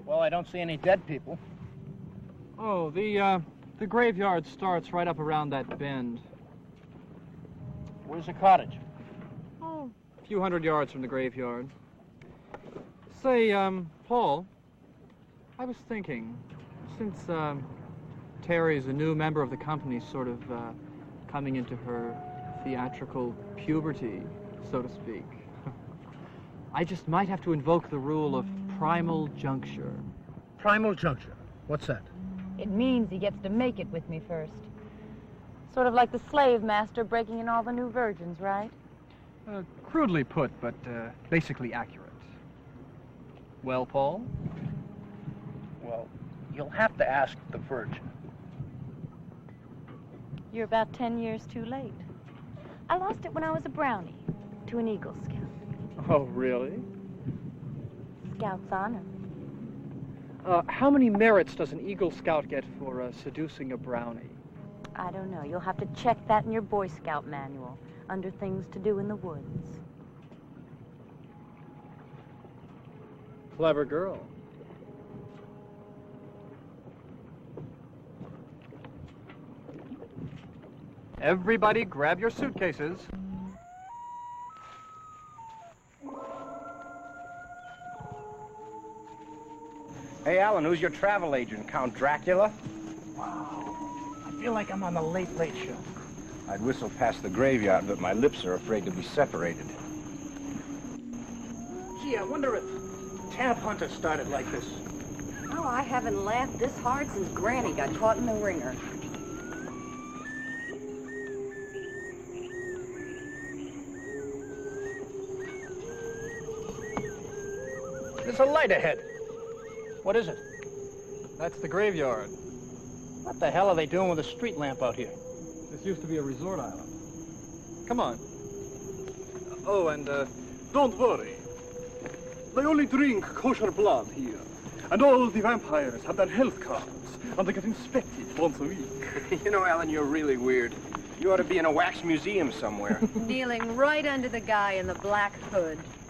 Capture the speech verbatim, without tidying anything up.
Well, I don't see any dead people. Oh, the, uh, the graveyard starts right up around that bend. Where's the cottage? Oh, a few hundred yards from the graveyard. Say, um, Paul, I was thinking, since, um, Terry's a new member of the company, sort of, uh, coming into her theatrical puberty, so to speak, I just might have to invoke the rule of primal juncture. Primal juncture? What's that? It means he gets to make it with me first. Sort of like the slave master breaking in all the new virgins, right? Uh, crudely put, but uh, basically accurate. Well, Paul? Well, you'll have to ask the Virgin. You're about ten years too late. I lost it when I was a brownie to an Eagle Scout. Oh, really? Scout's honor. Uh, how many merits does an Eagle Scout get for uh, seducing a brownie? I don't know. You'll have to check that in your Boy Scout manual, under things to do in the woods. Clever girl. Everybody grab your suitcases. Hey, Alan, who's your travel agent? Count Dracula? Wow. I feel like I'm on the Late Late Show. I'd whistle past the graveyard, but my lips are afraid to be separated. Gee, I wonder if Tab Hunter started like this. Oh, I haven't laughed this hard since Granny got caught in the ringer. There's a light ahead. What is it? That's the graveyard. What the hell are they doing with a street lamp out here? This used to be a resort island. Come on. Oh, and, uh, Don't worry. They only drink kosher blood here. And all the vampires have their health cards, and they get inspected once a week. You know, Alan, you're really weird. You ought to be in a wax museum somewhere. Kneeling right under the guy in the black hood.